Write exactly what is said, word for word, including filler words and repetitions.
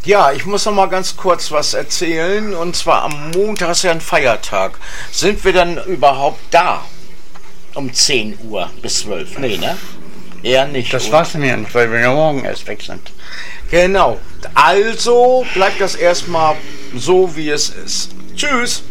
Ja, ich muss noch mal ganz kurz was erzählen. Und zwar am Montag ist ja ein Feiertag. Sind wir dann überhaupt da? Um zehn Uhr bis zwölf? Nee, ne? Eher nicht. Das war's mir nicht, weil wir ja morgen erst weg sind. Genau. Also bleibt das erstmal so, wie es ist. Tschüss.